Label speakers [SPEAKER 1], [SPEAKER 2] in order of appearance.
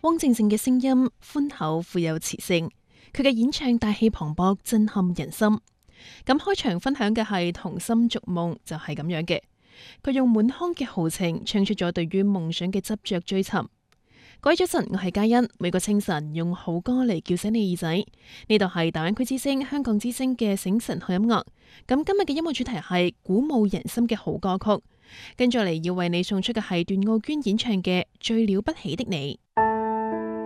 [SPEAKER 1] 汪靜靜嘅聲音寬厚富有磁性，佢嘅演唱大氣磅礴，震撼人心。咁開場分享嘅係《同心逐夢》，就係咁樣嘅。佢用滿腔嘅豪情唱出咗對於夢想嘅執着追尋。各位早晨，我係嘉欣。每個清晨用好歌嚟叫醒你耳仔。呢度係大灣區之聲、香港之聲嘅醒晨好音樂。咁今日嘅音樂主題係鼓舞人心嘅好歌曲。跟住嚟要為你送出嘅係段奧娟演唱嘅《最了不起的你》。